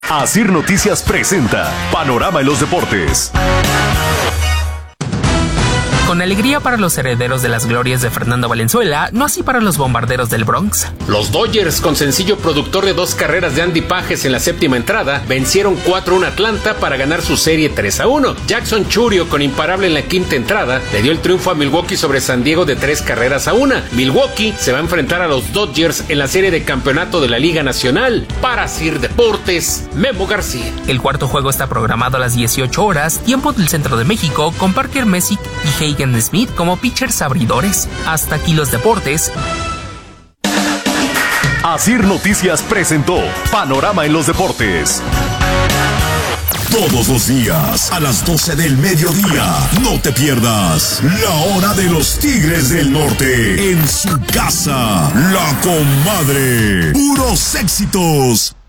Asir Noticias presenta Panorama en los Deportes. Con alegría para los herederos de las glorias de Fernando Valenzuela, no así para los bombarderos del Bronx. Los Dodgers, con sencillo productor de 2 carreras de Andy Pages en la séptima entrada, vencieron 4-1 a Atlanta para ganar su serie 3-1. Jackson Chourio, con imparable en la quinta entrada, le dio el triunfo a Milwaukee sobre San Diego de 3-1. Milwaukee se va a enfrentar a los Dodgers en la serie de campeonato de la Liga Nacional. Para Asir Deportes, Memo García. El cuarto juego está programado a las 18 horas, tiempo del centro de México, con Parker Messick y Hagen Smith como pitchers abridores. Hasta aquí los deportes. Asir Noticias presentó Panorama en los Deportes. Todos los días, a las 12 del mediodía, no te pierdas la hora de los Tigres del Norte. En su casa, La Comadre. Puros éxitos.